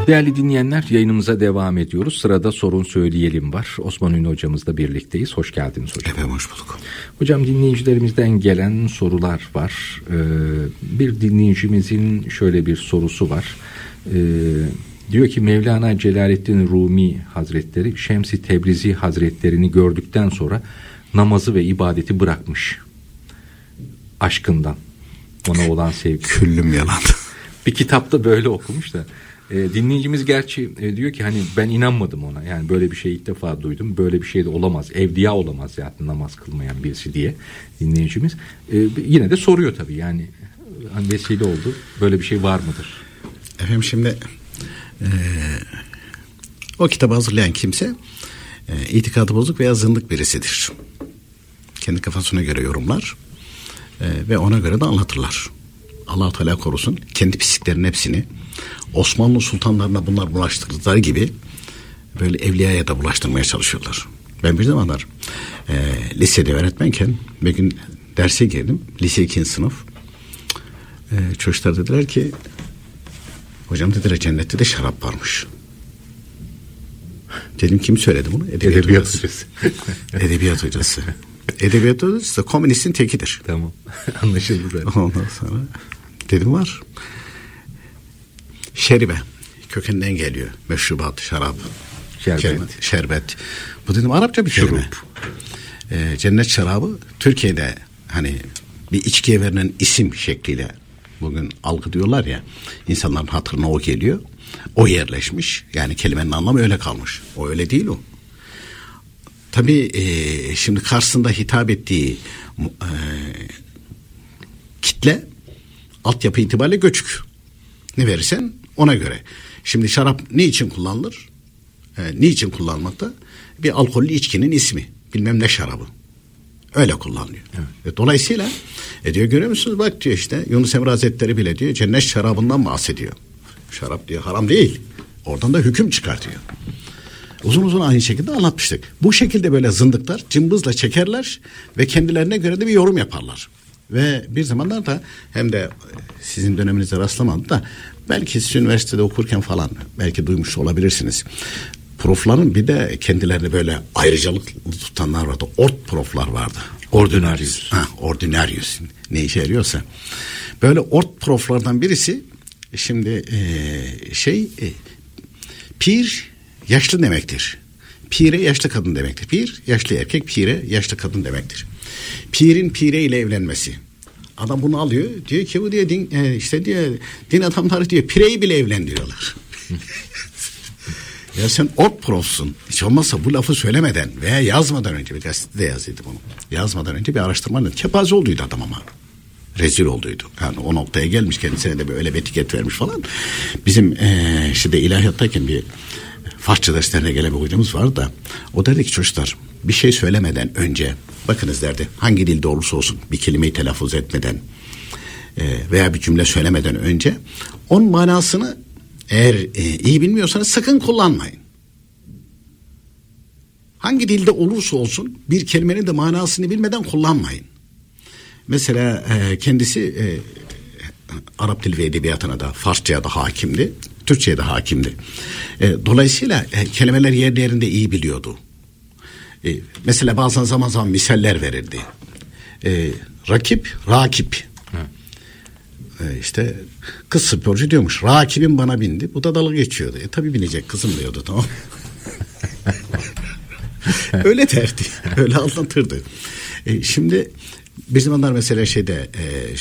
Değerli dinleyenler, yayınımıza devam ediyoruz. Sırada sorun söyleyelim var. Osman Ünlü hocamızla birlikteyiz. Hoş geldiniz hocam. Efendim hoş bulduk. Hocam, dinleyicilerimizden gelen sorular var. Bir dinleyicimizin şöyle bir sorusu var. Diyor ki Mevlana Celaleddin Rumi Hazretleri Şems-i Tebrizi Hazretlerini gördükten sonra namazı ve ibadeti bırakmış. Aşkından. Ona olan sevgi. Küllüm yalan. Bir kitapta böyle okumuş da. Dinleyicimiz gerçi diyor ki hani ben inanmadım ona. Yani böyle bir şey ilk defa duydum. Böyle bir şey de olamaz. Evliya olamaz zaten namaz kılmayan birisi diye dinleyicimiz. Yine de soruyor tabii yani hani vesile oldu. Böyle bir şey var mıdır? Efendim şimdi o kitabı hazırlayan kimse itikadı bozuk veya zındık birisidir. Kendi kafasına göre yorumlar ve ona göre de anlatırlar. Allah-u Teala korusun, kendi pisliklerin hepsini Osmanlı sultanlarına bunlar bulaştırdıkları gibi böyle evliyaya da bulaştırmaya çalışıyorlar. Ben bir zamanlar lisede öğretmenken bir gün derse girdim. Lise 2. sınıf. Çocuklar dediler ki hocam dediler cennette de şarap varmış. Dedim kim söyledi bunu? Edebiyat hocası. Edebiyat hocası. Edebiyat hocası da komünistin tekidir. Tamam. Anlaşıldı da. Ondan sonra dedim var. Şeribe kökeninden geliyor. Meşrubat, şarap, şerbet. Bu dedim Arapça bir kelime. Cennet şarabı Türkiye'de hani bir içkiye verilen isim şekliyle bugün algı diyorlar ya, insanların hatırına o geliyor. O yerleşmiş. Yani kelimenin anlamı öyle kalmış. O öyle değil o. Tabii şimdi karşısında hitap ettiği kitle altyapı itibariyle göçük. Ne verirsen ona göre. Şimdi şarap ne için kullanılır? Niçin kullanmakta? Bir alkollü içkinin ismi. Bilmem ne şarabı. Öyle kullanılıyor. Evet. Dolayısıyla diyor görüyor musunuz? Bak diyor işte Yunus Emre Hazretleri bile diyor cennet şarabından bahsediyor. Şarap diyor haram değil. Oradan da hüküm çıkartıyor. Uzun uzun aynı şekilde anlatmıştık. Bu şekilde böyle zındıklar cımbızla çekerler ve kendilerine göre de bir yorum yaparlar. Ve bir zamanlar da hem de sizin döneminizde rastlamadım da belki siz üniversitede okurken falan belki duymuş olabilirsiniz. Profların bir de kendilerini böyle ayrıcalıklı tutanlar vardı. Ort proflar vardı. Ordinarius. Ordinarius. Ne işe yarıyorsa. Böyle ort proflardan birisi şimdi pir yaşlı demektir. Pire yaşlı kadın demektir. Pir yaşlı erkek, pire yaşlı kadın demektir. Pirin pire ile evlenmesi. Adam bunu alıyor. Diyor ki bu diye din adamları diyor pireyi bile evlendiriyorlar. Ya sen ort profsun. Hiç olmazsa bu lafı söylemeden veya yazmadan önce bir gazetede yazıydı bunu. Yazmadan önce bir araştırmanın kepaze olduydu adam ama. Rezil olduydu. Yani o noktaya gelmiş kendisine de böyle bir etiket vermiş falan. Bizim şimdi ilahiyattayken bir Farsça derslerine gelen bir hocamız vardı da o derdi ki çocuklar bir şey söylemeden önce bakınız derdi hangi dilde olursa olsun bir kelimeyi telaffuz etmeden veya bir cümle söylemeden önce onun manasını eğer iyi bilmiyorsanız sakın kullanmayın. Hangi dilde olursa olsun bir kelimenin de manasını bilmeden kullanmayın. Mesela kendisi Arap dili ve edebiyatına da Farsça'ya da hakimdi. Türkçe'ye de hakimdi. Dolayısıyla kelimeler yerlerinde iyi biliyordu. Mesela bazen zaman zaman misaller verirdi. Rakip. İşte kız sporcu diyormuş. Rakibim bana bindi. Bu da dalga geçiyordu. Tabii binecek kızım diyordu, tamam. Öyle derdi. Öyle anlatırdı. Şimdi bir zamanlar mesela